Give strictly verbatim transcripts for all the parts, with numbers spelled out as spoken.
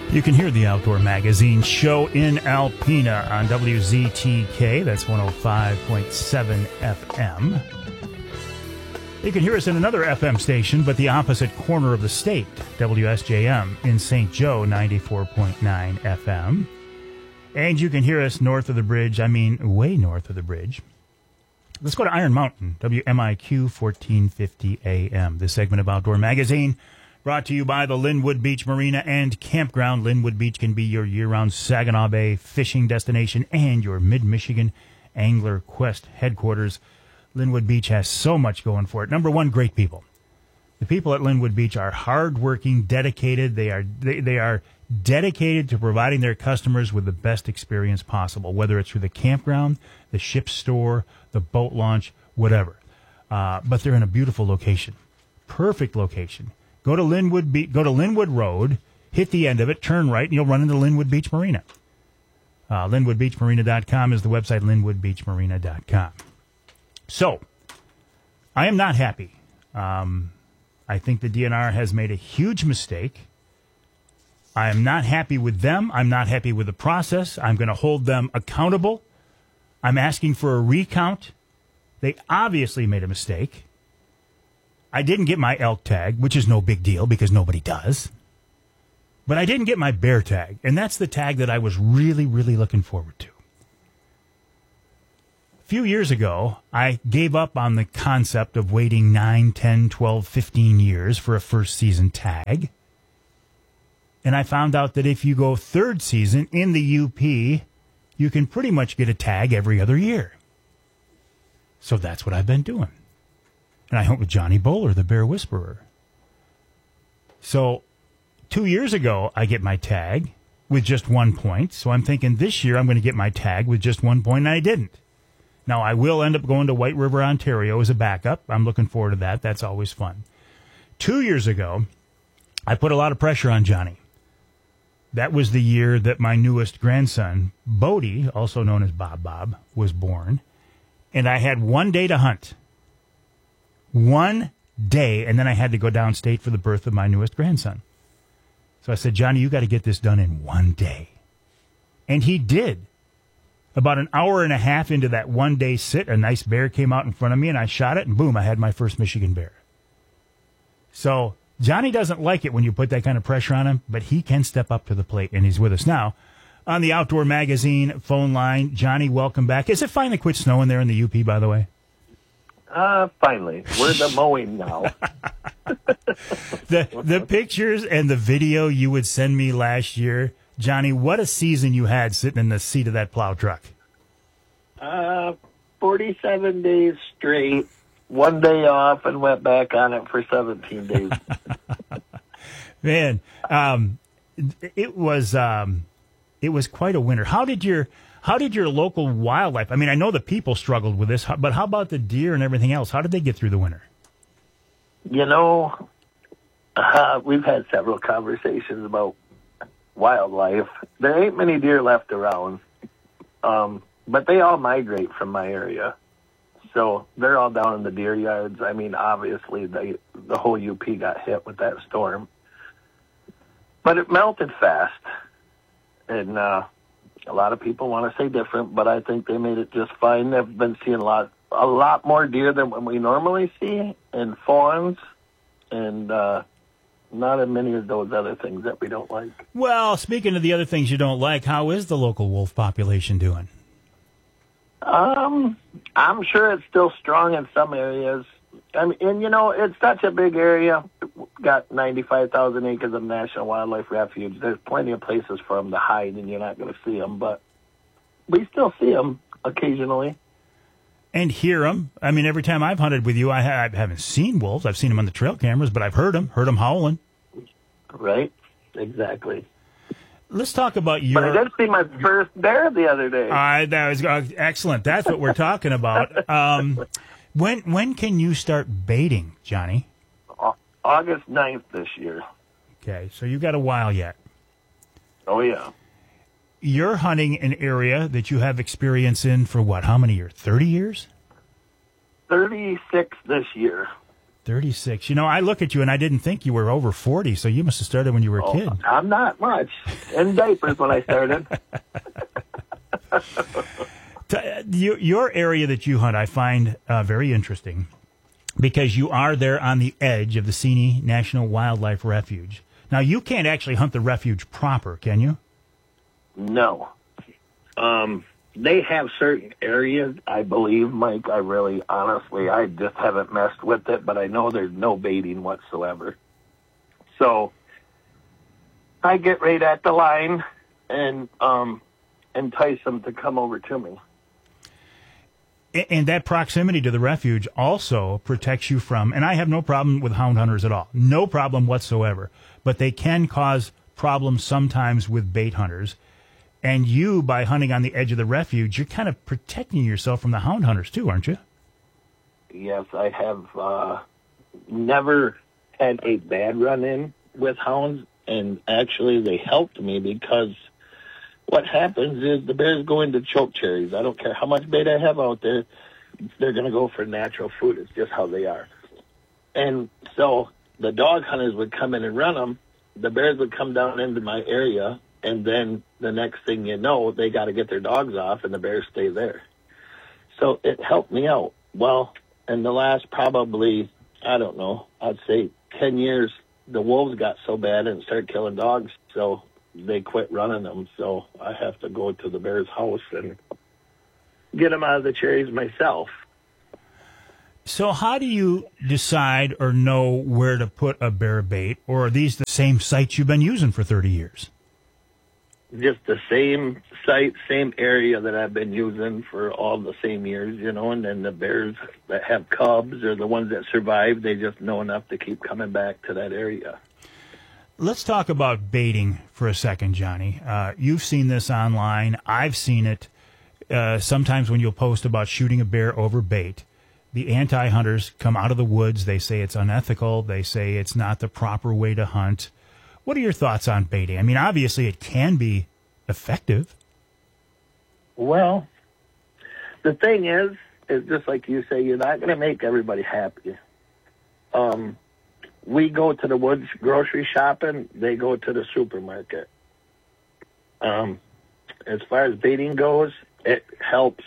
You can hear the Outdoor Magazine show in Alpena on W Z T K. That's one oh five point seven F M. You can hear us in another F M station, but the opposite corner of the state, W S J M in Saint Joe, ninety-four point nine F M. And you can hear us north of the bridge, I mean way north of the bridge. Let's go to Iron Mountain, W M I Q fourteen fifty A M. This segment of Outdoor Magazine brought to you by the Linwood Beach Marina and Campground. Linwood Beach can be your year-round Saginaw Bay fishing destination and your Mid-Michigan Angler Quest headquarters. Linwood Beach has so much going for it. Number one, great people. The people at Linwood Beach are hardworking, dedicated. They are they, they are dedicated to providing their customers with the best experience possible, whether it's through the campground, the ship store, the boat launch, whatever. Uh, but they're in a beautiful location, perfect location. Go to Linwood Be- Go to Linwood Road, hit the end of it, turn right, and you'll run into Linwood Beach Marina. Uh, Linwood Beach Marina dot com is the website, Linwood Beach Marina dot com. So, I am not happy. Um, I think the D N R has made a huge mistake. I am not happy with them. I'm not happy with the process. I'm going to hold them accountable. I'm asking for a recount. They obviously made a mistake. I didn't get my elk tag, which is no big deal because nobody does. But I didn't get my bear tag, and that's the tag that I was really, really looking forward to. A few years ago, I gave up on the concept of waiting nine, ten, twelve, fifteen years for a first season tag. And I found out that if you go third season in the U P, you can pretty much get a tag every other year. So that's what I've been doing. And I hunt with Johnny Bowler, the Bear Whisperer. So two years ago, I get my tag with just one point. So I'm thinking this year I'm going to get my tag with just one point, and I didn't. Now, I will end up going to White River, Ontario as a backup. I'm looking forward to that. That's always fun. Two years ago, I put a lot of pressure on Johnny. That was the year that my newest grandson, Bodie, also known as Bob Bob, was born. And I had one day to hunt. One day, and then I had to go downstate for the birth of my newest grandson. So I said, Johnny, you got to get this done in one day. And he did. About an hour and a half into that one-day sit, a nice bear came out in front of me, and I shot it, and boom, I had my first Michigan bear. So Johnny doesn't like it when you put that kind of pressure on him, but he can step up to the plate, and he's with us now. On the Outdoor Magazine phone line, Johnny, welcome back. Is it finally quit snowing there in the U P, by the way? Uh, finally. We're the mowing now. the the pictures and the video you would send me last year, Johnny, what a season you had sitting in the seat of that plow truck. Uh, forty-seven days straight, one day off, and went back on it for seventeen days. Man, um, it was um, it was quite a winter. How did your How did your local wildlife, I mean, I know the people struggled with this, but how about the deer and everything else? How did they get through the winter? You know, uh, we've had several conversations about wildlife. There ain't many deer left around, um, but they all migrate from my area. So they're all down in the deer yards. I mean, obviously, they, the whole U P got hit with that storm. But it melted fast, and uh a lot of people want to say different, but I think they made it just fine. They've been seeing a lot, a lot more deer than what we normally see, and fawns, and uh, not as many of those other things that we don't like. Well, speaking of the other things you don't like, how is the local wolf population doing? Um, I'm sure it's still strong in some areas. I mean, and you know, it's such a big area. Got ninety-five thousand acres of National Wildlife Refuge. There's plenty of places for them to hide, and you're not going to see them. But we still see them occasionally. And hear them. I mean, every time I've hunted with you, I, ha- I haven't seen wolves. I've seen them on the trail cameras, but I've heard them, heard them howling. Right, exactly. Let's talk about your... But I did see my first bear the other day. Uh, that was uh, excellent. That's what we're talking about. Um, when when can you start baiting, Johnny? August ninth this year. Okay, so you've got a while yet. Oh, yeah. You're hunting an area that you have experience in for what? How many years? thirty years? thirty-six this year. thirty-six. You know, I look at you and I didn't think you were over forty, so you must have started when you were a Oh, kid. I'm not much. In diapers when I started. Your, your area that you hunt, I find uh, very interesting because you are there on the edge of the Seney National Wildlife Refuge. Now, you can't actually hunt the refuge proper, can you? No. Um, they have certain areas, I believe, Mike. I really, honestly, I just haven't messed with it, but I know there's no baiting whatsoever. So I get right at the line and um, entice them to come over to me. And that proximity to the refuge also protects you from, and I have no problem with hound hunters at all, no problem whatsoever, but they can cause problems sometimes with bait hunters. And you, by hunting on the edge of the refuge, you're kind of protecting yourself from the hound hunters too, aren't you? Yes, I have uh, never had a bad run-in with hounds, and actually they helped me because what happens is the bears go into choke cherries. I don't care how much bait I have out there, they're going to go for natural food. It's just how they are. And so the dog hunters would come in and run them. The bears would come down into my area, and then the next thing you know, they got to get their dogs off, and the bears stay there. So it helped me out. Well, in the last probably, I don't know, I'd say ten years, the wolves got so bad and started killing dogs, so they quit running them. So I have to go to the bear's house and get them out of the cherries myself. So how do you decide or know where to put a bear bait, or are these the same sites you've been using for thirty years? Just the same site, same area that I've been using for all the same years, you know, and then the bears that have cubs or the ones that survive, they just know enough to keep coming back to that area. Let's talk about baiting for a second, Johnny. Uh, you've seen this online. I've seen it uh, sometimes when you'll post about shooting a bear over bait. The anti-hunters come out of the woods. They say it's unethical. They say it's not the proper way to hunt. What are your thoughts on baiting? I mean, obviously it can be effective. Well, the thing is, is just like you say, you're not going to make everybody happy. Um, we go to the woods grocery shopping. They go to the supermarket. Um, as far as baiting goes, it helps.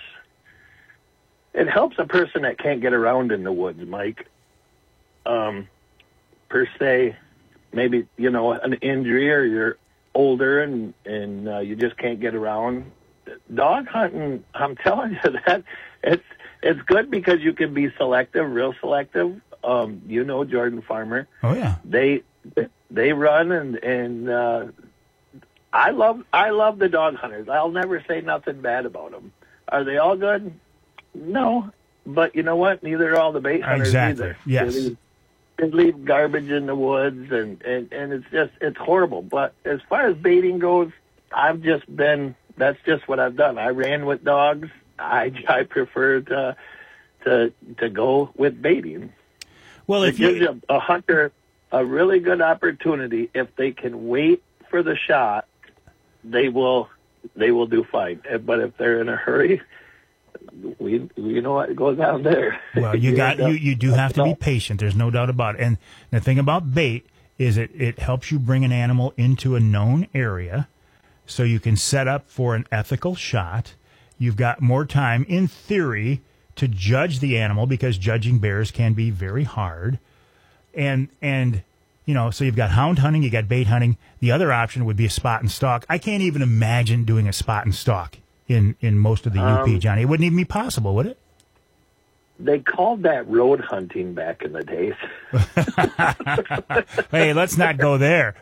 It helps a person that can't get around in the woods, Mike. Um, per se, maybe, you know, an injury or you're older and, and uh, you just can't get around. Dog hunting, I'm telling you that, it's it's good because you can be selective, real selective. Um, you know Jordan Farmer. Oh, yeah. They they run, and, and uh, I love I love the dog hunters. I'll never say nothing bad about them. Are they all good? No, but you know what? Neither are all the bait hunters exactly. either. Yes. They leave, they leave garbage in the woods, and, and, and it's just, it's horrible. But as far as baiting goes, I've just been, that's just what I've done. I ran with dogs. I, I prefer to, to, to go with baiting. Well, if it gives you... a, a hunter a really good opportunity. If they can wait for the shot, they will, they will do fine. But if they're in a hurry, we, you know what goes down there. Well, you got you, you do have to be patient. There's no doubt about it. And the thing about bait is it, it helps you bring an animal into a known area so you can set up for an ethical shot. You've got more time, in theory, to judge the animal because judging bears can be very hard. And, and you know, so you've got hound hunting, you got bait hunting. The other option would be a spot and stalk. I can't even imagine doing a spot and stalk in, in most of the U P, um, Johnny. It wouldn't even be possible, would it? They called that road hunting back in the days. Hey, let's not go there.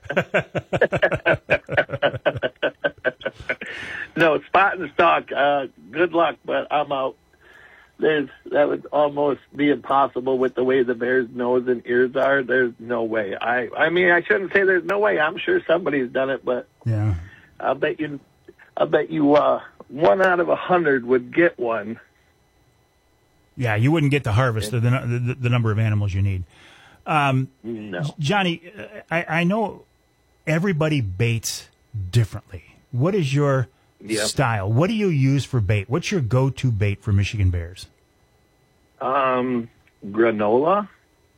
No, spot and stalk. Uh, good luck, but I'm out. There's, that would almost be impossible with the way the bear's nose and ears are. There's no way. I, I mean, I shouldn't say there's no way. I'm sure somebody's done it, but yeah, I bet you, I bet you, uh, one out of a hundred would get one. Yeah, you wouldn't get the harvest of the, the, the number of animals you need. Um, no. Johnny, I, I know everybody baits differently. What is your yep. style? What do you use for bait? What's your go-to bait for Michigan bears? Um, granola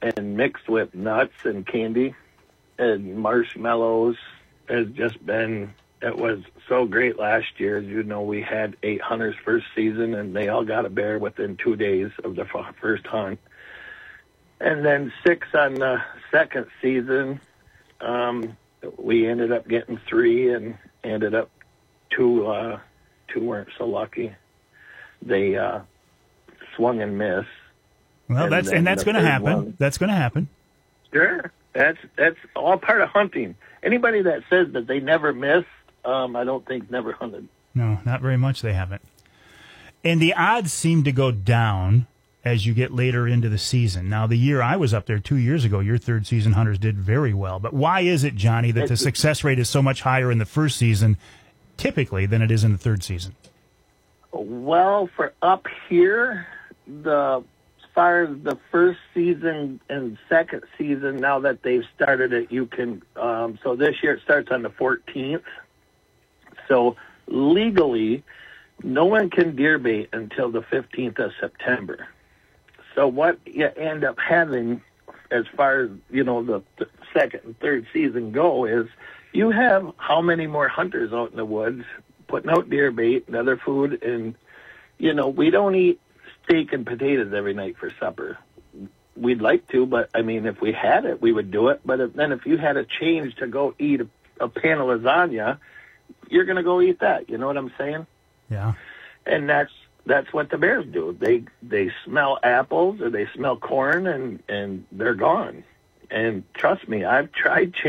and mixed with nuts and candy and marshmallows has just been, it was so great last year. As you know, we had eight hunters first season, and they all got a bear within two days of the f- first hunt. And then six on the second season, um, we ended up getting three, and ended up two, uh, two weren't so lucky. They uh, swung and missed. Well, and that's and that's going to happen. One, that's going to happen. Sure, that's that's all part of hunting. Anybody that says that they never miss, um, I don't think never hunted. No, not very much. They haven't. And the odds seem to go down as you get later into the season. Now, the year I was up there two years ago, your third season hunters did very well. But why is it, Johnny, that the success rate is so much higher in the first season, typically, than it is in the third season? Well, for up here, the as far as the first season and second season, now that they've started it, you can. Um, so this year it starts on the fourteenth. So legally, no one can deer bait until the fifteenth of September. So what you end up having, as far as you know, the, the second and third season go, is you have how many more hunters out in the woods putting out deer bait and other food, and you know we don't eat steak and potatoes every night for supper. We'd like to, but I mean, if we had it, we would do it. But if, then if you had a change to go eat a, a pan of lasagna, you're going to go eat that. You know what I'm saying? Yeah. And that's that's what the bears do. They they smell apples or they smell corn, and and they're gone. And trust me, I've tried.